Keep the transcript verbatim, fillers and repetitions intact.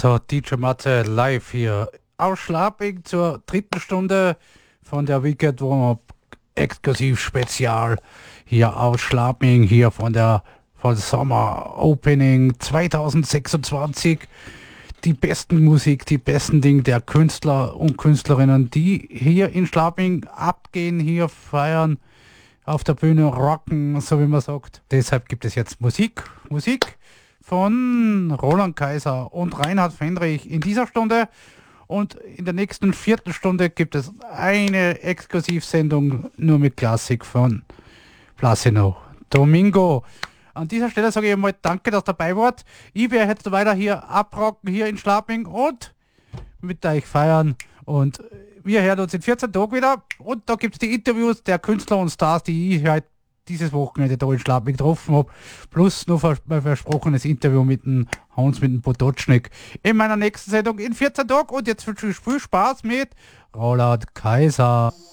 Der D J Matze live hier aus Schlaping zur dritten Stunde von der Wicked Warm-Up exklusiv Spezial hier aus Schlaping, hier von der von Summer Opening zwanzig sechsundzwanzig. Die besten Musik, die besten Dinge der Künstler und Künstlerinnen, die hier in Schlaping abgehen, hier feiern, auf der Bühne rocken, so wie man sagt. Deshalb gibt es jetzt Musik, Musik von Roland Kaiser und Reinhard Fendrich in dieser Stunde. Und in der nächsten vierten Stunde gibt es eine Exklusivsendung nur mit Klassik von Plácido Domingo. An dieser Stelle sage ich einmal danke, dass ihr dabei wart. Ich werde jetzt weiter hier abrocken, hier in Schlaping und mit euch feiern. Und wir hören uns in vierzehn Tagen wieder. Und da gibt es die Interviews der Künstler und Stars, die ich halt dieses Wochenende da in Schlaping getroffen habe. Plus noch ein versprochenes Interview mit dem Hans, mit dem Potocznik in meiner nächsten Sendung in vierzehn Tagen. Und jetzt wünsche ich viel Spaß mit Roland Kaiser.